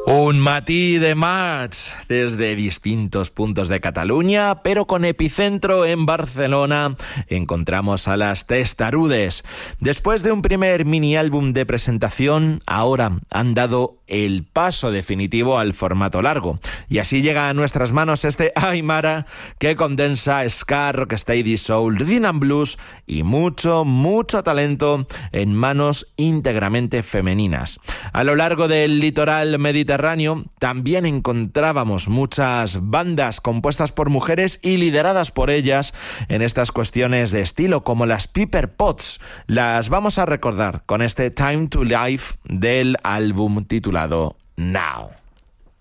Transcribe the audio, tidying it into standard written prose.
Un matí de maig desde distintos puntos de Cataluña, pero con epicentro en Barcelona, encontramos a las Testarudes. Después de un primer mini álbum de presentación, ahora han dado el paso definitivo al formato largo. Y así llega a nuestras manos este Aymara, que condensa ska, rocksteady, soul, rhythm and blues y mucho talento en manos íntegramente femeninas. A lo largo del litoral mediterráneo también encontrábamos muchas bandas compuestas por mujeres y lideradas por ellas en estas cuestiones de estilo, como las Piper Potts. Las vamos a recordar con este Time to Life del álbum titulado Now.